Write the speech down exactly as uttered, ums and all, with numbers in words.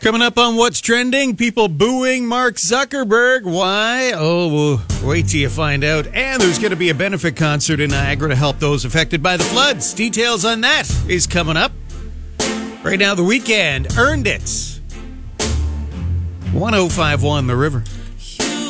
Coming up on What's Trending, people booing Mark Zuckerberg. Why? Oh, we'll wait till you find out. And there's going to be a benefit concert in Niagara to help those affected by the floods. Details on that is coming up. Right now, The Weeknd earned it. one oh five point one The River.